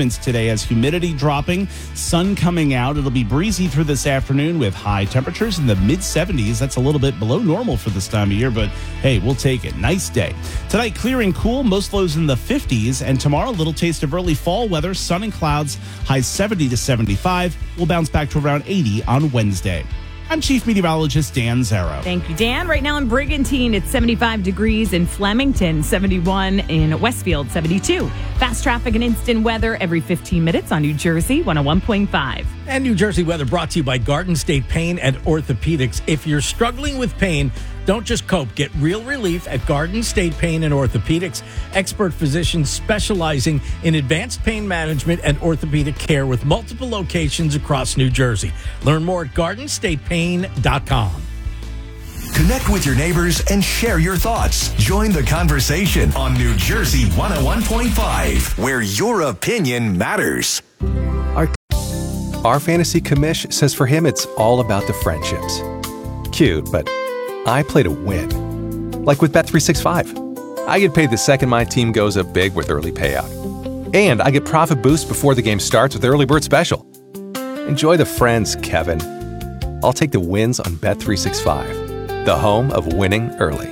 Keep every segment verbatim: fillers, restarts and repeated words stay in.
improvements today as humidity dropping, sun coming out. It'll be breezy through this afternoon with high temperatures in the mid seventies. That's a little bit below normal for this time of year, but hey, we'll take it. Nice day. Tonight, clear and cool, most lows in the fifties, and tomorrow, a little taste of early fall weather, sun and clouds, highs seventy to seventy-five. We'll bounce back to around eighty on Wednesday. I'm Chief Meteorologist Dan Zarrow. Thank you, Dan. Right now in Brigantine, it's seventy-five degrees. In Flemington, seventy-one. In Westfield, seventy-two. Fast traffic and instant weather every fifteen minutes on New Jersey one oh one point five. And New Jersey weather brought to you by Garden State Pain and Orthopedics. If you're struggling with pain, don't just cope. Get real relief at Garden State Pain and Orthopedics. Expert physicians specializing in advanced pain management and orthopedic care with multiple locations across New Jersey. Learn more at garden state pain dot com. Connect with your neighbors and share your thoughts. Join the conversation on New Jersey one oh one point five, where your opinion matters. Our, our fantasy commish says for him it's all about the friendships. Cute, but I play to win. Like with Bet three sixty-five. I get paid the second my team goes up big with early payout. And I get profit boost before the game starts with Early Bird Special. Enjoy the friends, Kevin. I'll take the wins on Bet three sixty-five, the home of winning early.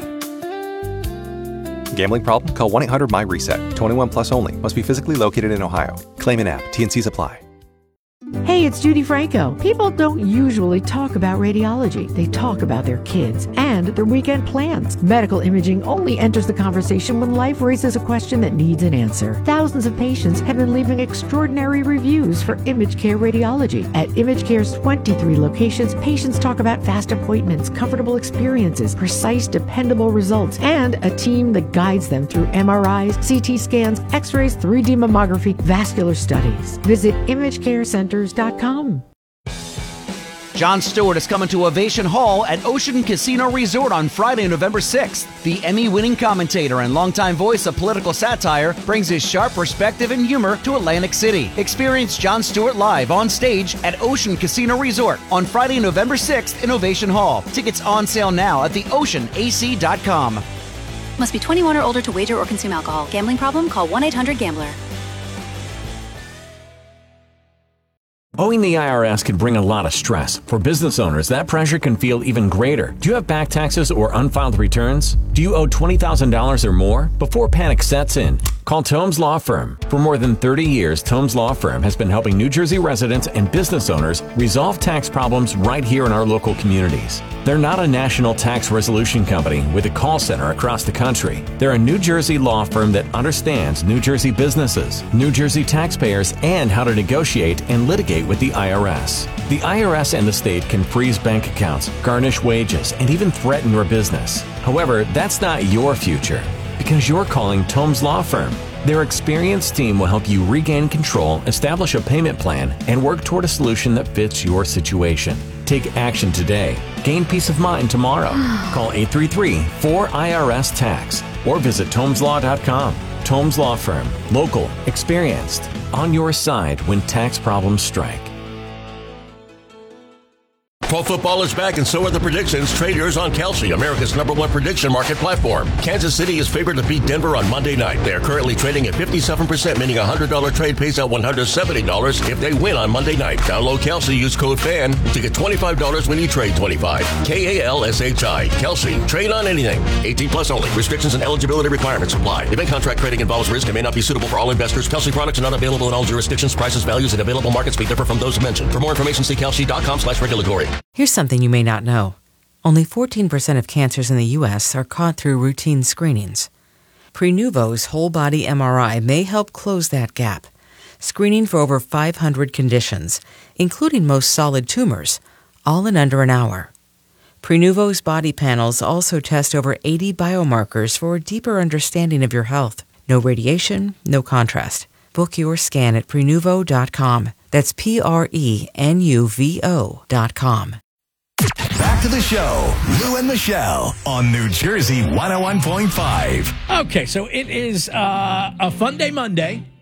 Gambling problem? Call one eight hundred my reset. twenty-one plus only. Must be physically located in Ohio. Claim in app. T N Cs apply. Hey, it's Judy Franco. People don't usually talk about radiology. They talk about their kids and their weekend plans. Medical imaging only enters the conversation when life raises a question that needs an answer. Thousands of patients have been leaving extraordinary reviews for ImageCare Radiology. At ImageCare's twenty-three locations, patients talk about fast appointments, comfortable experiences, precise, dependable results, and a team that guides them through M R Is, C T scans, X-rays, three D mammography, vascular studies. Visit image care centers dot com. Jon Stewart is coming to Ovation Hall at Ocean Casino Resort on Friday, November sixth. The Emmy-winning commentator and longtime voice of political satire brings his sharp perspective and humor to Atlantic City. Experience Jon Stewart live on stage at Ocean Casino Resort on Friday, November sixth in Ovation Hall. Tickets on sale now at the ocean a c dot com. Must be twenty-one or older to wager or consume alcohol. Gambling problem? Call one eight hundred gambler. Owing the I R S can bring a lot of stress. For business owners, that pressure can feel even greater. Do you have back taxes or unfiled returns? Do you owe twenty thousand dollars or more? Before panic sets in, call Tomes Law Firm. For more than thirty years, Tomes Law Firm has been helping New Jersey residents and business owners resolve tax problems right here in our local communities. They're not a national tax resolution company with a call center across the country. They're a New Jersey law firm that understands New Jersey businesses, New Jersey taxpayers, and how to negotiate and litigate with the I R S. The I R S and the state can freeze bank accounts, garnish wages, and even threaten your business. However, that's not your future because you're calling Tomes Law Firm. Their experienced team will help you regain control, establish a payment plan, and work toward a solution that fits your situation. Take action today. Gain peace of mind tomorrow. Call eight three three, four I R S tax or visit tomes law dot com. Tomes Law Firm. Local. Experienced. On your side when tax problems strike. Pro football is back and so are the predictions. Trade yours on Kelsey, America's number one prediction market platform. Kansas City is favored to beat Denver on Monday night. They are currently trading at fifty-seven percent, meaning a one hundred dollars trade pays out one hundred seventy dollars if they win on Monday night. Download Kelsey, use code FAN to get twenty-five dollars when you trade twenty-five. K A L S H I. Kelsey. Trade on anything. eighteen plus only. Restrictions and eligibility requirements apply. Event contract trading involves risk and may not be suitable for all investors. Kelsey products are not available in all jurisdictions. Prices, values, and available markets may differ from those mentioned. For more information, see kelsey dot com slash regulatory. Here's something you may not know. Only fourteen percent of cancers in the U S are caught through routine screenings. Prenuvo's whole-body M R I may help close that gap, screening for over five hundred conditions, including most solid tumors, all in under an hour. Prenuvo's body panels also test over eighty biomarkers for a deeper understanding of your health. No radiation, no contrast. Book your scan at prenuvo dot com. That's P R E N U V O dot com. Back to the show, Lou and Michelle on New Jersey one oh one point five. Okay, so it is uh, a Fun Day Monday.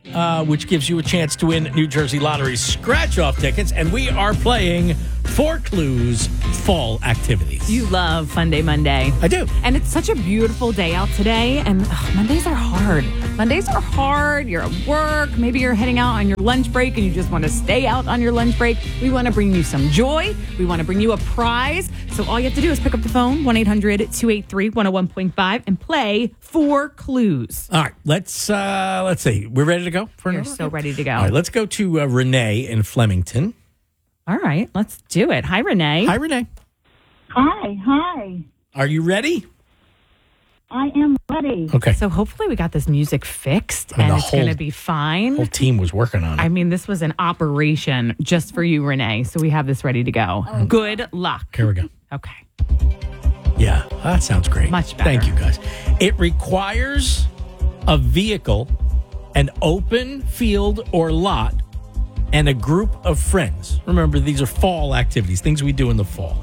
uh, which gives you a chance to win New Jersey Lottery's scratch-off tickets. And we are playing Four Clues Fall Activities. You love Fun Day Monday. I do. And it's such a beautiful day out today. And ugh, Mondays are hard. Mondays are hard. You're at work. Maybe you're heading out on your lunch break and you just want to stay out on your lunch break. We want to bring you some joy. We want to bring you a prize. So all you have to do is pick up the phone, one eight hundred two eight three one oh one point five, and play Four Clues. All right, let's uh, let's see. We're ready to go? For You're another? so ready to go. All right, let's go to uh, Renee in Flemington. All right, let's do it. Hi, Renee. Hi, Renee. Hi, hi. Are you ready? I am ready. Okay. So hopefully we got this music fixed And and, the it's whole- going to be fine. The whole team was working on it. I mean, this was an operation just for you, Renee. So we have this ready to go. Good luck. Here we go. Okay. Yeah, that sounds great. Much better. Thank you, guys. It requires a vehicle, an open field or lot, and a group of friends. Remember, these are fall activities, things we do in the fall.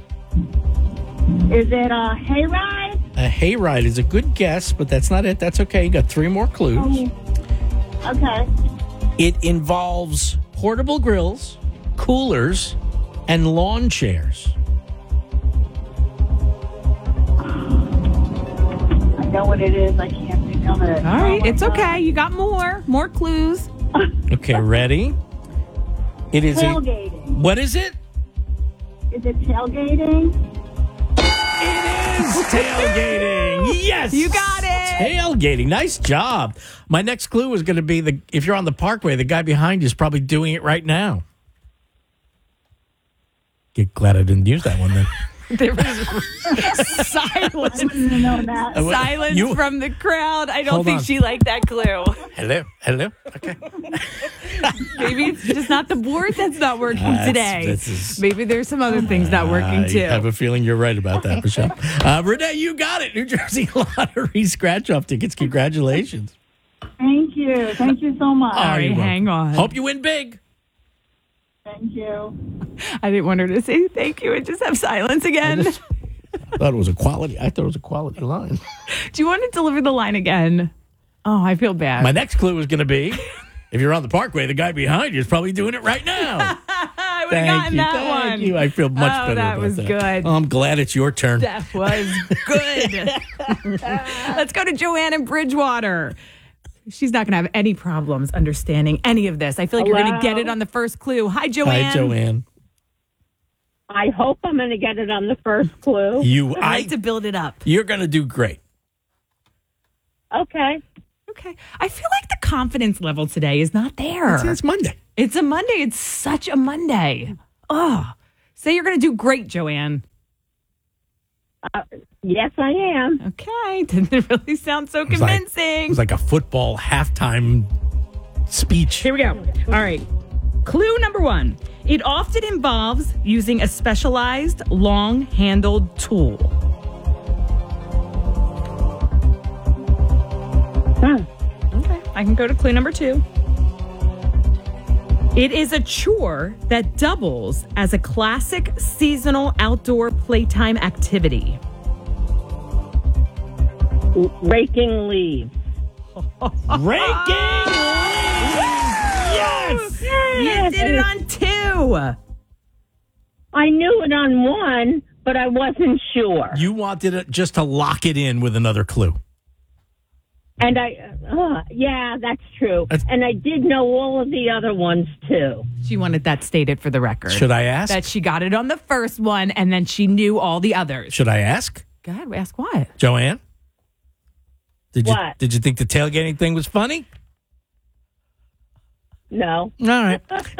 Is it a hayride? A hayride is a good guess, but that's not it. That's okay. You got three more clues. Oh, okay. It involves portable grills, coolers, and lawn chairs. I know what it is. I can't think of it. All right. Oh my It's God. okay. You got more. More clues. Okay, ready? It is Tailgating. a. What is it? Is it tailgating? It is tailgating. Yes, You got it. Tailgating. Nice job. My next clue was going to be the if you're on the Parkway, the guy behind you is probably doing it right now. Get glad I didn't use that one then. There was silence. didn't know that. Silence You- from the crowd. I don't Hold think on. she liked that clue. Hello, hello. Okay. Maybe it's just not the board that's not working That's- today. this is- Maybe there's some other things not working I too. have a feeling you're right about that, Michelle. Uh, Renee, you got it. New Jersey Lottery scratch-off tickets. Congratulations. Thank you. Thank you so much. All right, you're welcome. hang on. Hope you win big. Thank you. I didn't want her to say thank you and just have silence again. I thought it was a quality. I thought it was a quality line. Do you want to deliver the line again? Oh, I feel bad. My next clue was going to be, if you're on the Parkway, the guy behind you is probably doing it right now. I would have Thank gotten you. that Thank one. you. I feel much Oh, better that about was that. good. Oh, I'm glad it's your turn. That was good. Let's go to Joanne in Bridgewater. She's not going to have any problems understanding any of this. I feel like you're going to get it on the first clue. Hi, Joanne. Hi, Joanne. I hope I'm going to get it on the first clue. You, I I, like to build it up. you're going to do great. Okay. Okay. I feel like the confidence level today is not there. It's, it's Monday. It's a Monday. It's such a Monday. Oh, say you're going to do great, Joanne. Uh, yes, I am. Okay. Didn't really sound so It was like- convincing. It was like a football halftime speech. Here we go. All right. Clue number one. It often involves using a specialized long-handled tool. Huh. Okay. I can go to clue number two. It is a chore that doubles as a classic seasonal outdoor playtime activity. Raking leaves. Raking Yes! You did it on two. I knew it on one, but I wasn't sure. You wanted it just to lock it in with another clue. And I, uh, yeah, that's true. That's- and I did know all of the other ones, too. She wanted that stated for the record. Should I ask? That she got it on the first one and then she knew all the others. Should I ask? Go ahead, ask what? Joanne? Did you What? did you think the tailgating thing was funny? No. All right.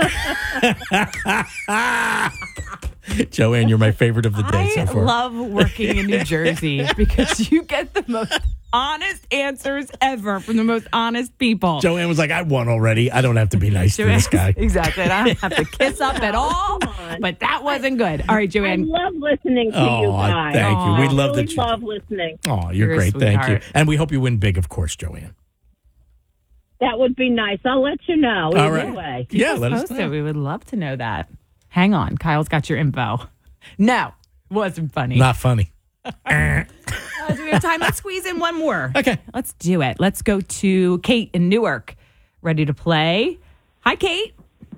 Joanne, you're my favorite of the day I so far. love working in New Jersey because you get the most honest answers ever from the most honest people. Joanne was like, I won already. I don't have to be nice to this guy. Exactly. I don't have to kiss up at all, but that wasn't good. All right, I Joanne. love listening to Oh, you guys. thank you. We I love really that you- love listening. Oh, you're, You're a great. Thank you. sweetheart. And we hope you win big, of course, Joanne. That would be nice. I'll let you know. All Either right. way. Yeah, let us Post it. know. We would love to know that. Hang on. Kyle's got your info. No, wasn't funny. Not funny. Uh, do we have time? Let's squeeze in one more. Okay. Let's do it. Let's go to Kate in Newark. ready to play. Hi, Kate.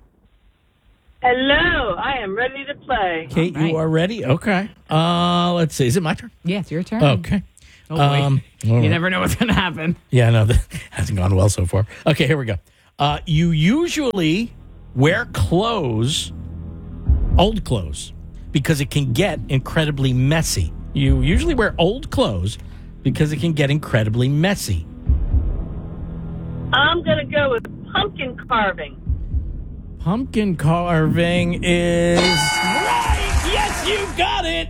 Hello, I am ready to play. Kate, right. You are ready? Okay. Uh, let's see. Is it my turn? Yeah, it's your turn. Okay. Oh, boy. Um, you right. never know what's going to happen. Yeah, no, that hasn't gone well so far. Okay, here we go. Uh, you usually wear clothes, old clothes, because it can get incredibly messy. You usually wear old clothes because it can get incredibly messy. I'm going to go with pumpkin carving. Pumpkin carving is right. Yes, you got it.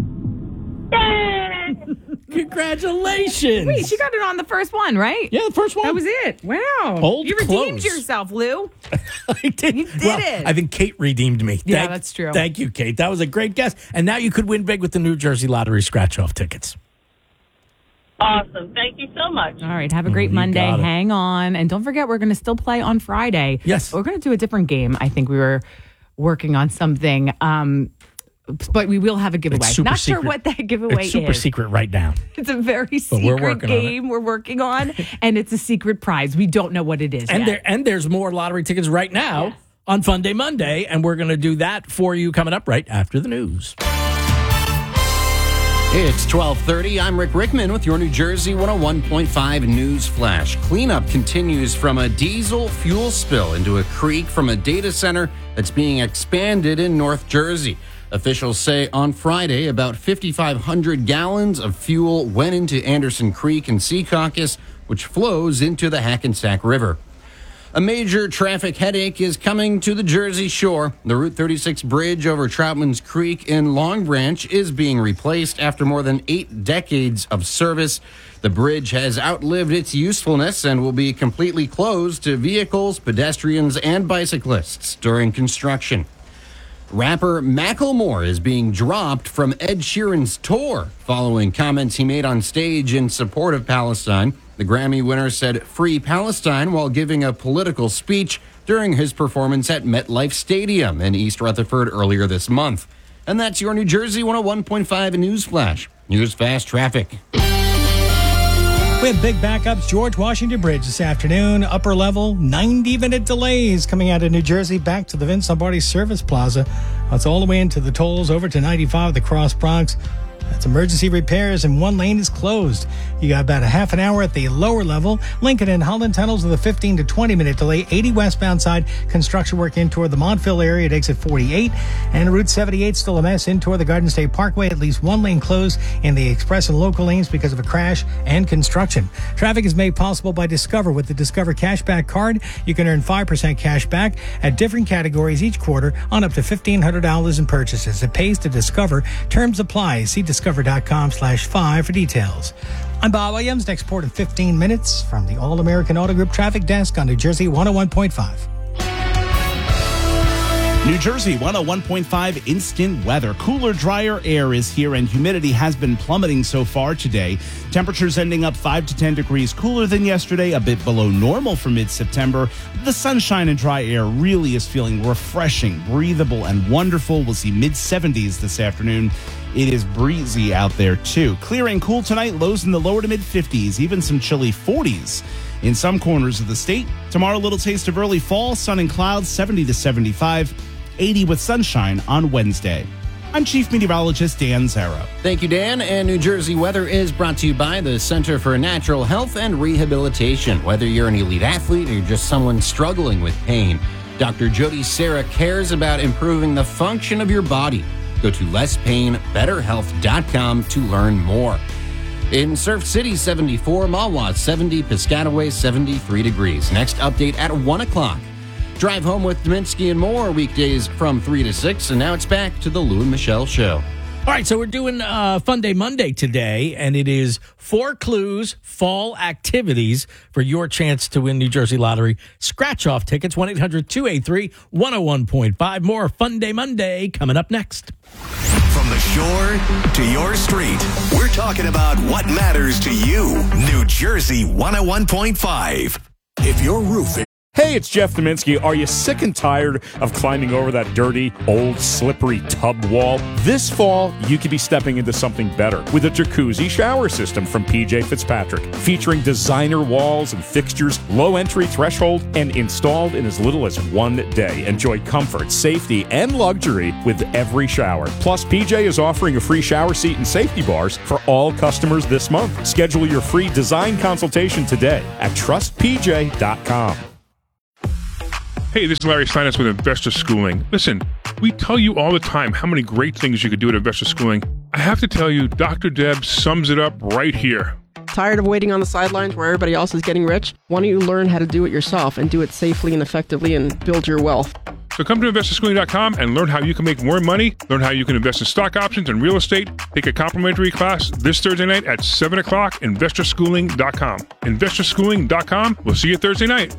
Congratulations. Wait, she got it on the first one, right? Yeah, the first one. That was it. Wow. Old You redeemed clothes. yourself, Lou. I did. You did well, it. I think Kate redeemed me. Yeah, Thank- that's true. Thank you, Kate. That was a great guess. And now you could win big with the New Jersey Lottery scratch-off tickets. Awesome. Thank you so much. All right. Have a great Oh, you Monday. got it. Hang on. And don't forget, we're going to still play on Friday. Yes. We're going to do a different game. I think we were working on something. Um, but we will have a giveaway. It's super Not sure secret. what that giveaway It's super is. secret right now. It's a very But secret we're working on it. game we're working on, and it's a secret prize. We don't know what it is And yet. there and there's more lottery tickets right now Yes. on Fun Day Monday, and we're going to do that for you coming up right after the news. It's twelve thirty. I'm Rick Rickman with your New Jersey one oh one point five News Flash. Cleanup continues from a diesel fuel spill into a creek from a data center that's being expanded in North Jersey. Officials say on Friday about fifty-five hundred gallons of fuel went into Anderson Creek in Secaucus, which flows into the Hackensack River. A major traffic headache is coming to the Jersey Shore. The Route thirty-six bridge over Troutman's Creek in Long Branch is being replaced after more than eight decades of service. The bridge has outlived its usefulness and will be completely closed to vehicles, pedestrians, and bicyclists during construction. Rapper Macklemore is being dropped from Ed Sheeran's tour following comments he made on stage in support of Palestine. The Grammy winner said "Free Palestine" while giving a political speech during his performance at MetLife Stadium in East Rutherford earlier this month. And that's your New Jersey one oh one point five News Flash. News Fast Traffic. We have big backups. George Washington Bridge this afternoon. Upper level, ninety minute delays coming out of New Jersey back to the Vince Lombardi Service Plaza. That's all the way into the tolls over to ninety-five, the Cross Bronx. That's emergency repairs, and one lane is closed. You got about a half an hour at the lower level. Lincoln and Holland tunnels with a fifteen to twenty minute delay. eighty westbound side, construction work in toward the Montville area at exit forty-eight. And Route seventy-eight still a mess in toward the Garden State Parkway. At least one lane closed in the express and local lanes because of a crash and construction. Traffic is made possible by Discover. With the Discover Cashback Card, you can earn five percent cash back at different categories each quarter on up to fifteen hundred dollars in purchases. It pays to Discover. Terms apply. See discover.com slash five for details. I'm Bob Williams. Next port in fifteen minutes from the All-American Auto Group Traffic Desk on New Jersey one oh one point five. New Jersey one oh one point five instant weather. Cooler, drier air is here, and humidity has been plummeting so far today. Temperatures ending up five to ten degrees cooler than yesterday, a bit below normal for mid-September. The sunshine and dry air really is feeling refreshing, breathable, and wonderful. We'll see mid-seventies this afternoon. It is breezy out there, too. Clear and cool tonight, lows in the lower to mid-fifties, even some chilly forties in some corners of the state. Tomorrow, a little taste of early fall, sun and clouds, seventy to seventy-five, eighty with sunshine on Wednesday. I'm Chief Meteorologist Dan Zara. Thank you, Dan. And New Jersey weather is brought to you by the Center for Natural Health and Rehabilitation. Whether you're an elite athlete or you're just someone struggling with pain, Doctor Jody Serra cares about improving the function of your body. Go to less pain better health dot com to learn more. In Surf City, seventy-four, Mahwah, seventy, Piscataway, seventy-three degrees. Next update at one o'clock. Drive home with Dominski and more weekdays from three to six. And now it's back to the Lou and Michelle Show. All right, so we're doing uh, Fun Day Monday today, and it is four clues, fall activities for your chance to win New Jersey Lottery scratch-off tickets. one eight hundred two eight three one oh one point five. More Fun Day Monday coming up next. From the shore to your street, we're talking about what matters to you. New Jersey one oh one point five. If your roof Hey, it's Jeff Dominski. Are you sick and tired of climbing over that dirty, old, slippery tub wall? This fall, you could be stepping into something better with a jacuzzi shower system from P J Fitzpatrick, featuring designer walls and fixtures, low entry threshold, and installed in as little as one day. Enjoy comfort, safety, and luxury with every shower. Plus, P J is offering a free shower seat and safety bars for all customers this month. Schedule your free design consultation today at trust p j dot com. Hey, this is Larry Steinitz with Investor Schooling. Listen, we tell you all the time how many great things you could do at Investor Schooling. I have to tell you, Doctor Deb sums it up right here. Tired of waiting on the sidelines where everybody else is getting rich? Why don't you learn how to do it yourself and do it safely and effectively and build your wealth? So come to investor schooling dot com and learn how you can make more money, learn how you can invest in stock options and real estate. Take a complimentary class this Thursday night at seven o'clock, investor schooling dot com. investor schooling dot com. We'll see you Thursday night.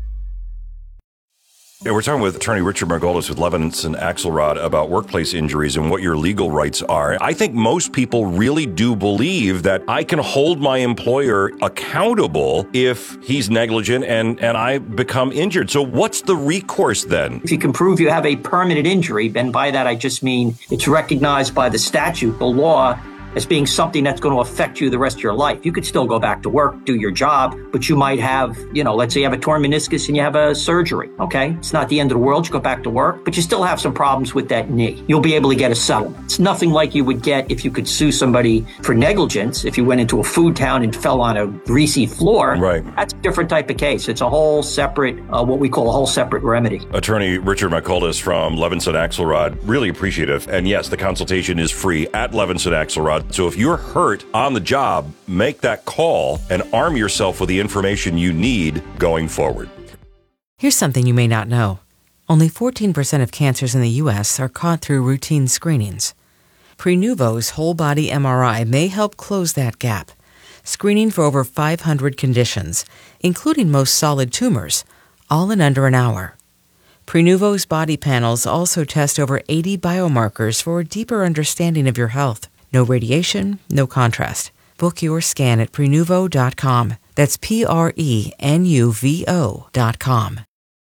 Yeah, we're talking with attorney Richard Margolis with Levinson Axelrod about workplace injuries and what your legal rights are. I think most people really do believe that I can hold my employer accountable if he's negligent and, and I become injured. So what's the recourse then? If you can prove you have a permanent injury, and by that I just mean it's recognized by the statute, the law, as being something that's going to affect you the rest of your life. You could still go back to work, do your job, but you might have, you know, let's say you have a torn meniscus and you have a surgery, okay? It's not the end of the world. You go back to work, but you still have some problems with that knee. You'll be able to get a settlement. It's nothing like you would get if you could sue somebody for negligence. If you went into a food town and fell on a greasy floor, right? That's a different type of case. It's a whole separate, uh, what we call a whole separate remedy. Attorney Richard Margolis from Levinson Axelrod, really appreciative. And yes, the consultation is free at Levinson Axelrod. So if you're hurt on the job, make that call and arm yourself with the information you need going forward. Here's something you may not know. Only fourteen percent of cancers in the U S are caught through routine screenings. Prenuvo's whole body M R I may help close that gap, screening for over five hundred conditions, including most solid tumors, all in under an hour. Prenuvo's body panels also test over eighty biomarkers for a deeper understanding of your health. No radiation, no contrast. Book your scan at prenuvo dot com. That's P R E N U V O dot com.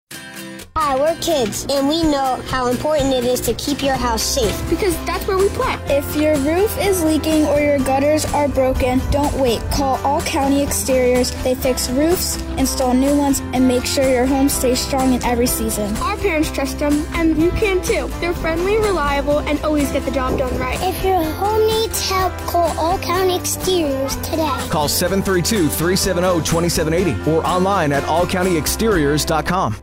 Hi, we're kids, and we know how important it is to keep your house safe. Because that's where we play. If your roof is leaking or your gutters are broken, don't wait. Call All County Exteriors. They fix roofs, install new ones, and make sure your home stays strong in every season. Our parents trust them, and you can too. They're friendly, reliable, and always get the job done right. If your home needs help, call All County Exteriors today. Call seven three two, three seven zero, two seven eight zero or online at all county exteriors dot com.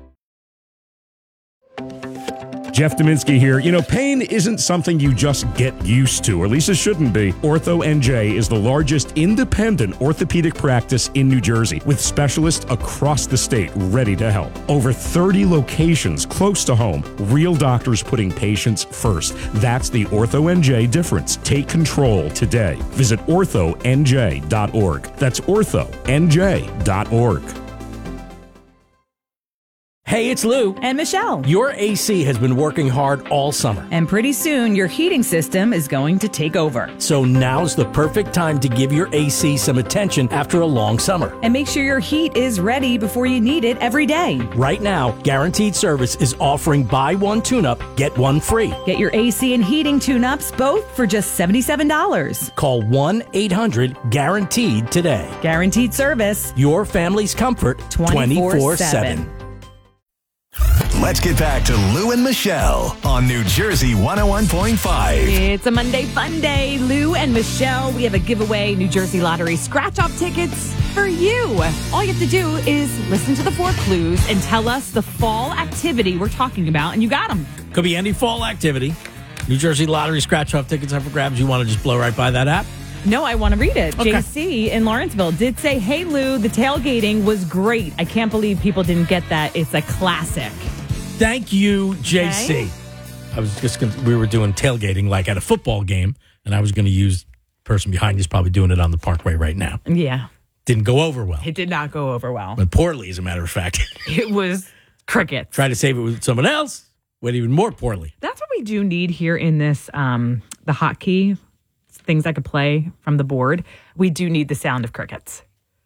Jeff Dominski here. You know, pain isn't something you just get used to, or at least it shouldn't be. Ortho N J is the largest independent orthopedic practice in New Jersey, with specialists across the state ready to help. Over thirty locations close to home, real doctors putting patients first. That's the Ortho N J difference. Take control today. Visit ortho n j dot org. That's ortho n j dot org. Hey, it's Lou. And Michelle. Your A C has been working hard all summer. And pretty soon, your heating system is going to take over. So now's the perfect time to give your A C some attention after a long summer. And make sure your heat is ready before you need it every day. Right now, Guaranteed Service is offering buy one tune-up, get one free. Get your A C and heating tune-ups both for just seventy-seven dollars. Call one eight hundred guaranteed today. Guaranteed Service. Your family's comfort twenty-four seven. Let's get back to Lou and Michelle on New Jersey one oh one point five. It's a Monday fun day. Lou and Michelle, we have a giveaway New Jersey Lottery scratch-off tickets for you. All you have to do is listen to the four clues and tell us the fall activity we're talking about, and you got them. Could be any fall activity. New Jersey Lottery scratch-off tickets are for grabs. You want to just blow right by that app? No, I want to read it. Okay. J C in Lawrenceville did say, hey, Lou, the tailgating was great. I can't believe people didn't get that. It's a classic. Thank you, J C. Okay. I was just gonna, we were doing tailgating like at a football game, and I was going to use the person behind you is probably doing it on the Parkway right now. Yeah. Didn't go over well. It did not go over well. But poorly, as a matter of fact. It was crickets. Try to save it with someone else, went even more poorly. That's what we do need here in this, um, the hotkey, things I could play from the board. We do need the sound of crickets.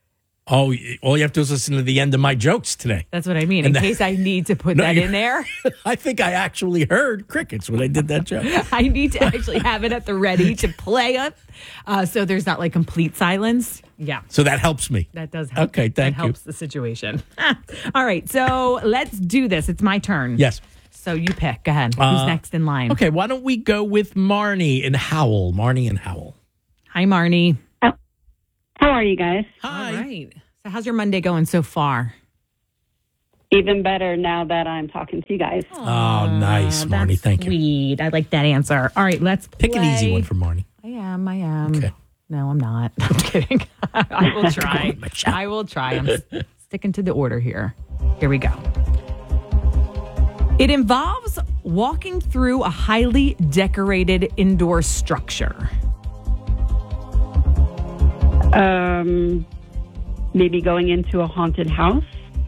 Oh, all you have to do is listen to the end of my jokes today. That's what I mean. In And that- case I need to put No, that you- in there, I think I actually heard crickets when I did that joke. I need to actually have it at the ready to play it, uh, so there's not like complete silence. Yeah. So that helps me. That does help. Okay, that thank you. helps the situation. All right, so let's do this. It's my turn. Yes. So you pick. Go ahead. Who's Uh, next in line? Okay, why don't we go with Marnie and Howell? Marnie and Howell. Hi, Marnie. How are you guys? Hi. All right. So how's your Monday going so far? Even better now that I'm talking to you guys. Oh, nice, Marnie. That's Thank you. sweet. I like that answer. All right, let's Pick an easy play. one for Marnie. I am. I am. Okay. No, I'm not. I'm kidding. I will try. I will try. I'm s- sticking to the order here. Here we go. It involves walking through a highly decorated indoor structure. Um, maybe going into a haunted house.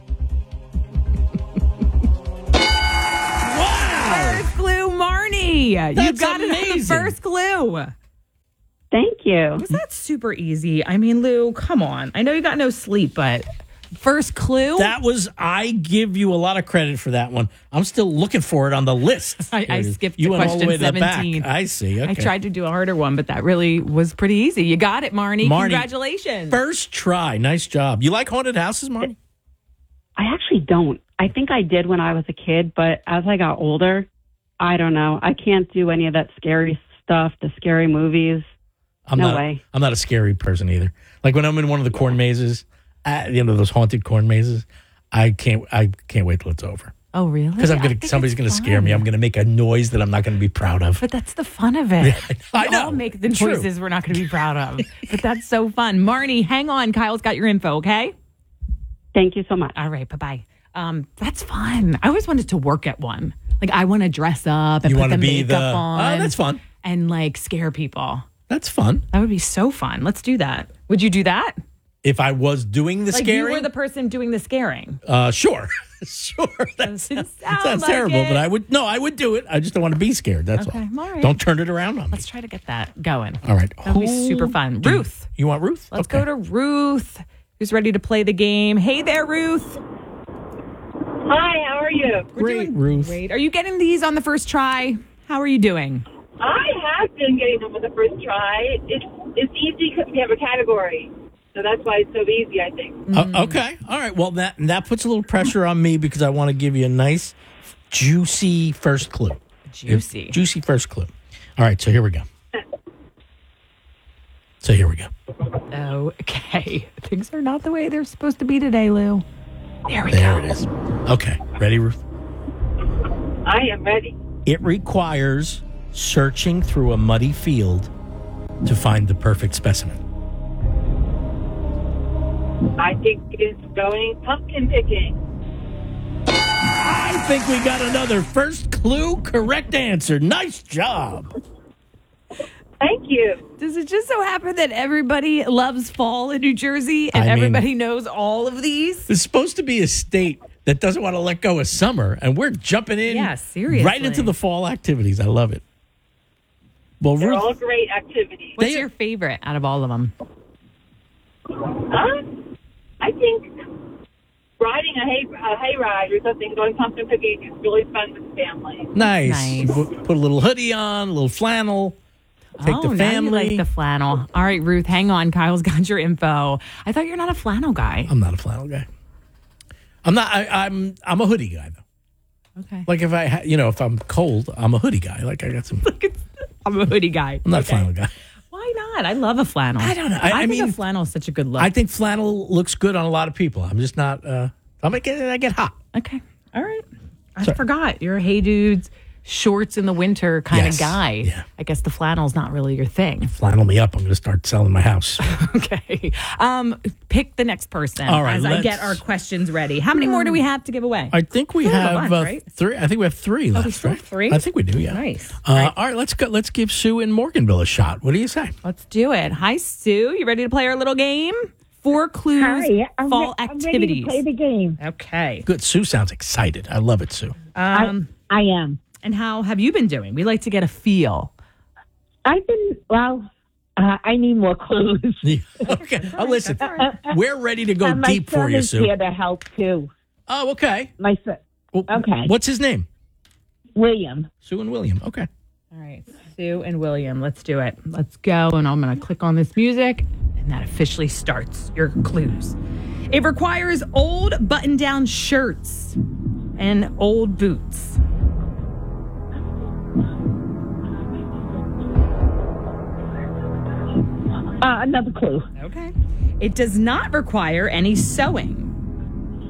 First clue, Marnie. You That's got it on the amazing. first clue. Thank you. Was that super easy? I mean, Lou, come on. I know you got no sleep, but first clue? That was, I give you a lot of credit for that one. I'm still looking for it on the list. I, Here I it is. skipped You to went all question the way to the back. seventeen. I see. Okay. I tried to do a harder one, but that really was pretty easy. You got it, Marnie. Marnie, Congratulations. First try. Nice job. You like haunted houses, Marnie? I actually don't. I think I did when I was a kid, but as I got older, I don't know. I can't do any of that scary stuff, the scary movies. I'm no not, way. I'm not a scary person either. Like when I'm in one of the corn mazes, at the end of those haunted corn mazes, I can't. I can't wait till it's over Oh, really? because I'm I gonna. think Somebody's it's gonna scare me. fun. I'm gonna make a noise that I'm not gonna be proud of. But that's the fun of it. I We know. all make the True. noises we're not going to be proud of. But that's so fun. Marnie, hang on. Kyle's got your info, okay? Thank you so much. All right, bye-bye. Um, that's fun. I always wanted to work at one. Like, I want to dress up and You put wanna the be makeup the- on. Oh, that's fun. And, like, scare people. That's fun. That would be so fun. Let's do that. Would you do that? If I was doing the like, scaring, you were the person doing the scaring. uh, sure, sure. That sounds, that sounds like terrible, it. but I would. No, I would do it. I just don't want to be scared. That's Okay, all. all right. Don't turn it around on me. Let's try to get that going. All right. That would be Who super fun. do you- Ruth. You want Ruth? Let's Okay. go to Ruth, who's ready to play the game. Hey there, Ruth. Hi, how are you? We're Great, doing Ruth. Great. Are you getting these on the first try? How are you doing? I have been getting them with the first try. It's it's easy because we have a category, so that's why it's so easy. I think. Uh, okay. All right. Well, that that puts a little pressure on me because I want to give you a nice, juicy first clue. Juicy. If- juicy first clue. All right. So here we go. So here we go. Okay. Things are not the way they're supposed to be today, Lou. There we There go. it is. Okay. Ready, Ruth? I am ready. It requires searching through a muddy field to find the perfect specimen. I think it's going pumpkin picking. I think we got another first clue correct answer. Nice job. Thank you. Does it just so happen that everybody loves fall in New Jersey and I mean- everybody knows all of these? It's supposed to be a state that doesn't want to let go of summer, and we're jumping in Yeah, seriously. right into the fall activities. I love it. Well, They're Ruth, all great activities. What's your favorite out of all of them? Uh, I think riding a hay a hayride or something, going pumpkin picking is really fun with the family. nice. Nice. Put, put a little hoodie on, a little flannel. Take oh, the now you family. like the flannel. All right, Ruth, hang on. Kyle's got your info. I thought you're not a flannel guy. I'm not a flannel guy. I'm not. I, I'm. I'm a hoodie guy though. Okay. Like if I, ha- you know, if I'm cold, I'm a hoodie guy. Like I got some. I'm a hoodie guy. I'm not Okay. a flannel guy. Why not? I love a flannel. I don't know. I- I think mean- a flannel is such a good look. I think flannel looks good on a lot of people. I'm just not. Uh, I'm I get. I get hot. Okay. All right. I Sorry. forgot. You're a hey dudes, shorts in the winter kind Yes. of guy. Yeah. I guess the flannel's not really your thing. Flannel me up. I'm going to start selling my house. Okay. Um, pick the next person All right, as I let's- get our questions ready. How many more do we have to give away? I think we We have a have bunch, uh, right? three. I think we have three left. we still right? have three? I think we do. Yeah. Nice. Uh, all right. Let's go. Let's give Sue in Morganville a shot. What do you say? Let's do it. Hi, Sue. You ready to play our little game? Four clues, Hi, I'm fall re- I'm ready to activities. play the game. Okay. Good. Sue sounds excited. I love it, Sue. Um, I am. and how have you been doing? We like to get a feel. I've been, well, Uh, I need more clues. Okay. Oh, listen, we're ready to go Uh, my deep for son you, is Sue. here to help too. Oh, okay. My son. Okay. What's his name? William. Sue and William. Okay. All right, Sue and William, let's do it. Let's go, and I'm going to click on this music, and that officially starts your clues. It requires old button-down shirts and old boots. Uh, another clue. Okay. It does not require any sewing.